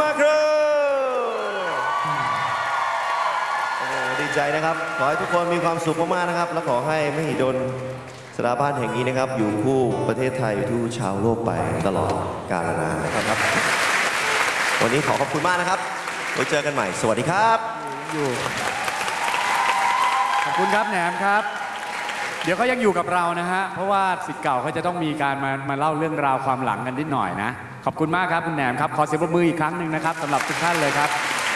มากครับโอ้โหดีใจนะครับขอให้ทุกคนมีความสุขมากๆนะครับและขอให้มหิดลสถาบันแห่งนี้นะครับอยู่คู่ประเทศไทยอยู่คู่ชาวโลกไปตลอดกาลนานนะครับวันนี้ขอขอบคุณมากนะครับไว้เจอกันใหม่สวัสดีครับขอบคุณครับแหนมครับเดี๋ยวเขายังอยู่กับเรานะฮะเพราะว่าศิษย์เก่าเขาจะต้องมีการมาเล่าเรื่องราวความหลังกันนิดหน่อยนะขอบคุณมากครับคุณแหนมครับขอเสียงปรบมืออีกครั้งหนึ่งนะครับสำหรับทุกท่านเลยครับ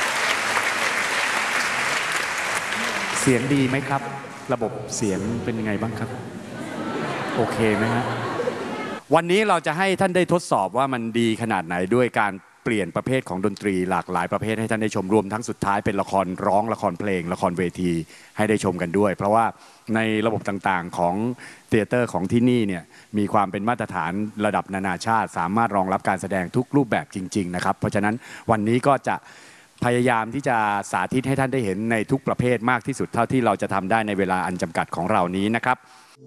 เสียงดีไหมครับระบบเสียงเป็นยังไงบ้างครับโอเคไหมฮะวันนี้เราจะให้ท่านได้ทดสอบว่ามันดีขนาดไหนด้วยการเปลี่ยนประเภทของดนตรีหลากหลายประเภทให้ท่านได้ชมรวมทั้งสุดท้ายเป็นละครร้องละครเพลงละครเวทีให้ได้ชมกันด้วยเพราะว่าในระบบต่างๆของเธียเตอร์ของที่นี่เนี่ยมีความเป็นมาตรฐานระดับนานาชาติสามารถรองรับการแสดงทุกรูปแบบจริงๆนะครับเพราะฉะนั้นวันนี้ก็จะพยายามที่จะสาธิตให้ท่านได้เห็นในทุกประเภทมากที่สุดเท่าที่เราจะทำได้ในเวลาอันจำกัดของเรานี้นะครับ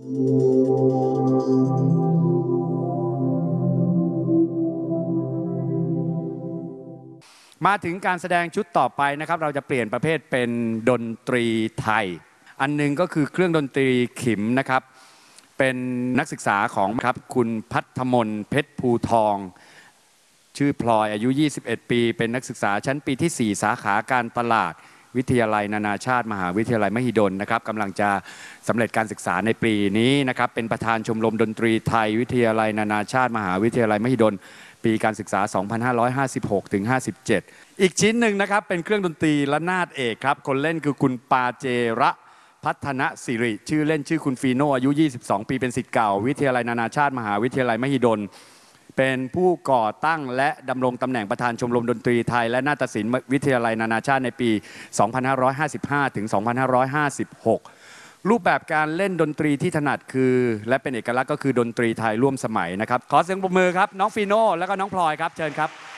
มาถึงการแสดงชุดต่อไปนะครับเราจะเปลี่ยนประเภทเป็นดนตรีไทยอันนึงก็คือเครื่องดนตรีขิมนะครับเป็นนักศึกษาของครับคุณพัฒมนเพชรภูทองชื่อพลอยอายุ 21 ปีเป็นนักศึกษาชั้นปีที่ 4 สาขาการตลาดวิทยาลัยนานาชาติมหาวิทยาลัยมหิดลนะครับกำลังจะสำเร็จการศึกษาในปีนี้นะครับเป็นประธานชมรมดนตรีไทยวิทยาลัยนานาชาติมหาวิทยาลัยมหิดลปีการศึกษา 2556 ถึง 57 อีกชิ้นหนึ่งนะครับเป็นเครื่องดนตรีระนาดเอกครับคนเล่นคือคุณปาเจระพัฒนสิริชื่อเล่นชื่อคุณฟีโนอายุ 22 ปีเป็นศิษย์เก่าวิทยาลัยนานาชาติมหาวิทยาลัยมหิดลเป็นผู้ก่อตั้งและดำรงตำแหน่งประธานชมรมดนตรีไทยและนาฏศิลป์วิทยาลัยนานาชาติในปี 2555 ถึง 2556 รูปแบบการเล่นดนตรีที่ถนัดคือและเป็นเอกลักษณ์ก็คือดนตรีไทยร่วมสมัยนะครับขอเสียงปรบมือครับน้องฟีโน่และก็น้องพลอยครับเชิญครับ